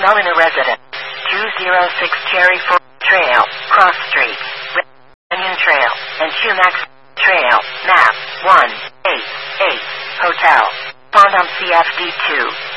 Melina Residence, 206 Cherry Fork Trail, Cross Street, Canyon Trail, and Chumax Trail, map 188, Hotel, Pondom CFD2.